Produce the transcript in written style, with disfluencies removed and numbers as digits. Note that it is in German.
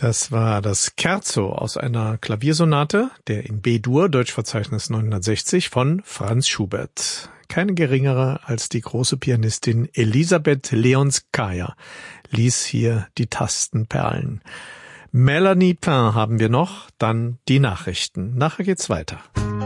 Das war das Scherzo aus einer Klaviersonate, der in B-Dur, Deutschverzeichnis 960, von Franz Schubert. Keine geringere als die große Pianistin Elisabeth Leonskaya ließ hier die Tasten perlen. Melanie Pain haben wir noch, dann die Nachrichten. Nachher geht's weiter.